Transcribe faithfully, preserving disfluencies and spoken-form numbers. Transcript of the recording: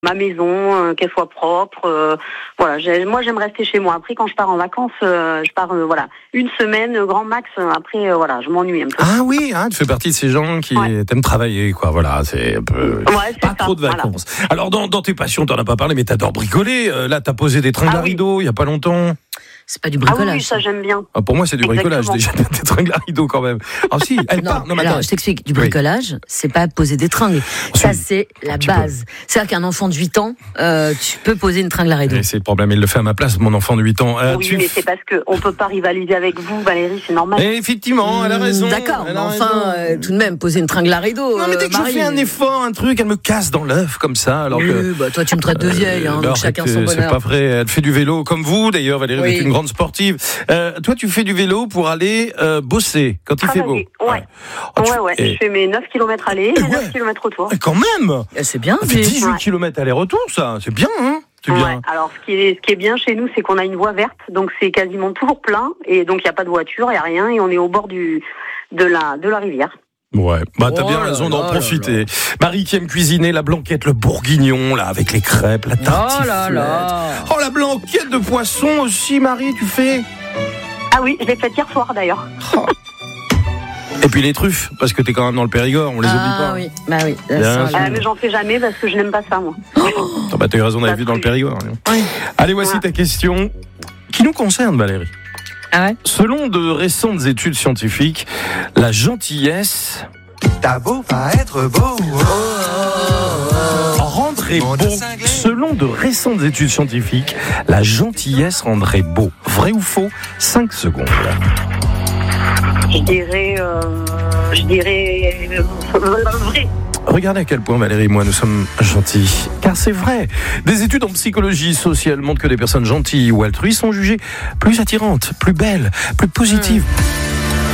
ma maison, euh, qu'elle soit propre. Euh, voilà, j'ai, moi j'aime rester chez moi. Après, quand je pars en vacances, euh, je pars, euh, voilà, une semaine, euh, grand max. Euh, après, euh, voilà, je m'ennuie un peu. Ah oui, hein, tu fais partie de ces gens qui Ouais. t'aiment travailler, quoi. Voilà, c'est un peu Ouais, c'est pas ça, trop de voilà. vacances. Alors dans, dans tes passions, t'en as pas parlé, mais t'adores bricoler. Euh, là, t'as posé des tringles Ah à oui. rideaux il y a pas longtemps. C'est pas du Ah oui, bricolage. oui, ça j'aime bien. Ah, pour moi, c'est du bricolage Exactement. déjà. Des tringles à rideaux quand même. Ah si, elle Non, part. Non, mais alors attends. je t'explique, du Oui. bricolage, c'est pas poser des tringles. Ça, c'est la petit base. C'est-à-dire qu'un enfant de huit ans, euh, tu peux poser une tringle à rideau. Et c'est le problème, il le fait à ma place, mon enfant de huit ans. Euh, Oui, tu mais f- c'est parce qu'on peut pas rivaliser avec vous, Valérie, c'est normal. Et effectivement, elle a raison. Hmm, D'accord, elle mais a enfin, raison. euh, tout de même, poser une tringle à rideau. Non, mais dès que euh, je Marie, fais un effort, un truc, elle me casse dans l'œuf comme ça. Alors que. Oui, bah, toi, tu me traites de vieille, hein, Euh, donc bah, chacun arrête, son c'est bonheur. pas vrai. Elle fait du vélo comme vous, d'ailleurs. Valérie, Oui. vous êtes une grande sportive. Euh, toi, tu fais du vélo pour aller euh, bosser quand il fait beau. Travailler, ouais. Ah, tu- Ouais, ouais, et- je fais mes neuf kilomètres aller et ouais. neuf kilomètres retour. et quand même, Eh, C'est bien, ça fait c'est- dix-huit Ouais. kilomètres aller-retour, ça. C'est bien, hein. C'est bien. Ouais. Alors, ce qui est, ce qui est bien chez nous, c'est qu'on a une voie verte, donc c'est quasiment toujours plein, et donc il n'y a pas de voiture, il n'y a rien, et on est au bord du, de la, de la rivière. Ouais, bah t'as Oh bien là raison d'en là profiter. Marie qui aime cuisiner la blanquette, le bourguignon, là, avec les crêpes, la tartiflette. Oh là là. Oh, la blanquette de poisson aussi, Marie, tu fais. Ah oui, je l'ai faite hier soir d'ailleurs. Et puis les truffes, parce que t'es quand même dans le Périgord, on les oublie Ah pas. oui, bah oui. Bien Ça, sûr. Euh, mais j'en fais jamais parce que je n'aime pas ça, moi. Ah bah t'as eu raison d'aller vivre dans le Périgord. hein. Oui. Allez, voici ta question qui nous concerne, Valérie. Ah ouais. Selon de récentes études scientifiques, la gentillesse T'as beau pas être beau. rendrait beau. Selon de récentes études scientifiques, la gentillesse rendrait beau. Vrai ou faux? cinq secondes. Je dirais, euh, je dirais, euh, vrai. Regardez à quel point Valérie et moi nous sommes gentils. Car c'est vrai, des études en psychologie sociale montrent que des personnes gentilles ou altruistes sont jugées plus attirantes, plus belles, plus positives.